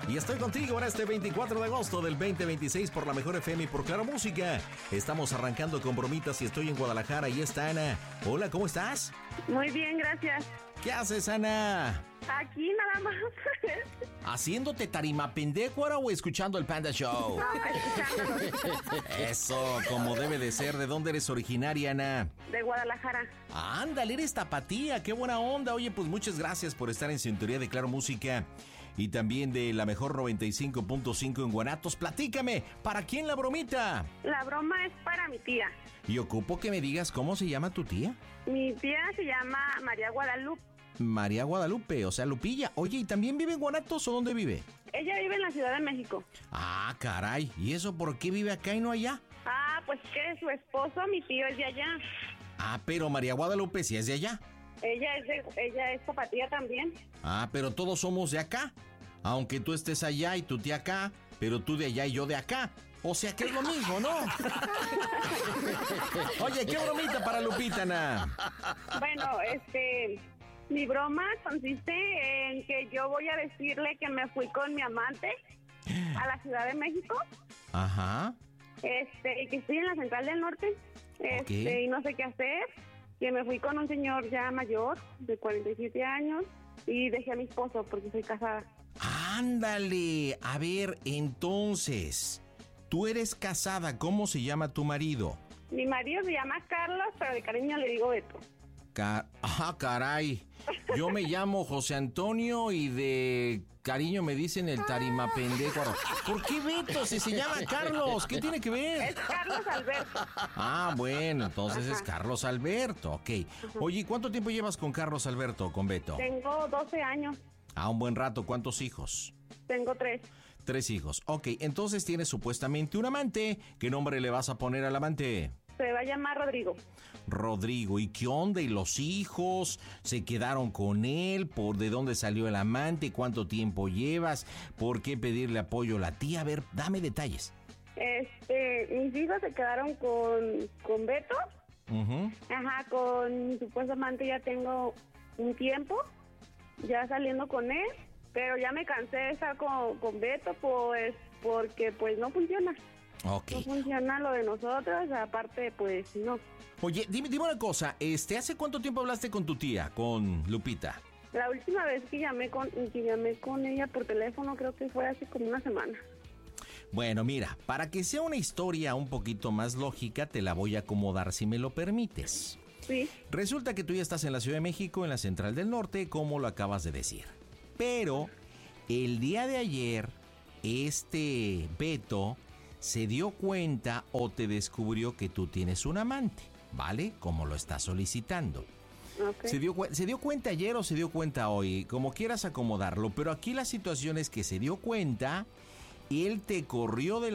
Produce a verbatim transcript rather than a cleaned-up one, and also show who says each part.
Speaker 1: Y estoy contigo en este veinticuatro de agosto del veinte veintiséis por la Mejor F M y por Claro Música. Estamos arrancando con bromitas y estoy en Guadalajara y está Ana. Hola, ¿cómo estás?
Speaker 2: Muy bien, gracias.
Speaker 1: ¿Qué haces, Ana?
Speaker 2: Aquí nada más.
Speaker 1: ¿Haciéndote tarima pendecuara o escuchando el Panda Show?
Speaker 2: No, escuchándolo.
Speaker 1: Eso, como debe de ser. ¿De dónde eres originaria, Ana?
Speaker 2: De Guadalajara.
Speaker 1: Ándale, eres tapatía, qué buena onda. Oye, pues muchas gracias por estar en sintonía de Claro Música y también de la Mejor noventa y cinco punto cinco en Guanatos. Platícame, ¿para quién la bromita?
Speaker 2: La broma es para mi tía.
Speaker 1: Y ocupo que me digas cómo se llama tu tía.
Speaker 2: Mi tía se llama María Guadalupe.
Speaker 1: María Guadalupe, o sea, Lupilla. Oye, ¿y también vive en Guanatos o dónde vive?
Speaker 2: Ella vive en la Ciudad de México.
Speaker 1: Ah, caray. ¿Y eso por qué vive acá y no allá?
Speaker 2: Ah, pues que su esposo, mi tío, es de allá.
Speaker 1: Ah, pero María Guadalupe sí es de allá.
Speaker 2: Ella es de, ella es tapatía también.
Speaker 1: Ah, pero todos somos de acá. Aunque tú estés allá y tu tía acá, pero tú de allá y yo de acá. O sea que es lo mismo, ¿no? Oye, qué bromita para Lupita, Ana.
Speaker 2: Bueno, este... mi broma consiste en que yo voy a decirle que me fui con mi amante a la Ciudad de México.
Speaker 1: Ajá.
Speaker 2: Este, y que estoy en la Central del Norte. Este,
Speaker 1: Okay.
Speaker 2: y no sé qué hacer. Que me fui con un señor ya mayor, de cuarenta y siete años, y dejé a mi esposo porque soy casada.
Speaker 1: Ándale. A ver, entonces, tú eres casada, ¿cómo se llama tu marido?
Speaker 2: Mi marido se llama Carlos, pero de cariño le digo Beto.
Speaker 1: Ca- ah, caray. Yo me llamo José Antonio y de cariño me dicen el tarima pendejo. ¿Por qué Beto? Si se llama Carlos, ¿qué tiene que ver?
Speaker 2: Es Carlos Alberto.
Speaker 1: Ah, bueno, entonces
Speaker 2: Ajá.
Speaker 1: es Carlos Alberto, ok. Oye, ¿cuánto tiempo llevas con Carlos Alberto o con Beto?
Speaker 2: Tengo doce años.
Speaker 1: Ah, un buen rato. ¿Cuántos hijos?
Speaker 2: Tengo tres.
Speaker 1: Tres hijos. Ok, entonces tienes supuestamente un amante. ¿Qué nombre le vas a poner al amante?
Speaker 2: Se va a llamar Rodrigo.
Speaker 1: Rodrigo. ¿Y qué onda? ¿Y los hijos? ¿Se quedaron con él? ¿Por de dónde salió el amante? ¿Cuánto tiempo llevas? ¿Por qué pedirle apoyo a la tía? A ver, dame detalles.
Speaker 2: Este, mis hijos se quedaron con, con Beto.
Speaker 1: Uh-huh.
Speaker 2: Ajá, con mi supuesto amante ya tengo un tiempo, ya saliendo con él, pero ya me cansé de estar con, con Beto, pues, porque pues no funciona.
Speaker 1: Ok.
Speaker 2: No funciona lo de nosotros, aparte pues no.
Speaker 1: Oye, dime, dime una cosa. Este, ¿hace cuánto tiempo hablaste con tu tía, con Lupita?
Speaker 2: La última vez que llamé con que llamé con ella por teléfono creo que fue hace como una semana.
Speaker 1: Bueno, mira, para que sea una historia un poquito más lógica, te la voy a acomodar si me lo permites.
Speaker 2: Sí.
Speaker 1: Resulta que tú ya estás en la Ciudad de México, en la Central del Norte, como lo acabas de decir. Pero el día de ayer, este Beto se dio cuenta o te descubrió que tú tienes un amante, ¿vale? Como lo estás solicitando.
Speaker 2: Okay.
Speaker 1: ¿Se dio, cu- ¿Se dio cuenta ayer o se dio cuenta hoy? Como quieras acomodarlo, pero aquí la situación es que se dio cuenta y él te corrió de